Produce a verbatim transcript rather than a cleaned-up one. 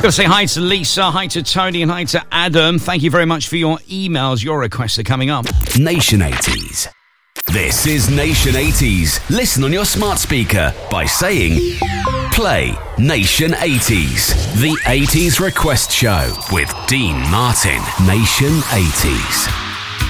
Gotta say hi to Lisa, hi to Tony, and hi to Adam. Thank you very much for your emails. Your requests are coming up. Nation eighties. This is Nation eighties. Listen on your smart speaker by saying, play Nation eighties. The eighties Request Show with Dean Martin. Nation eighties.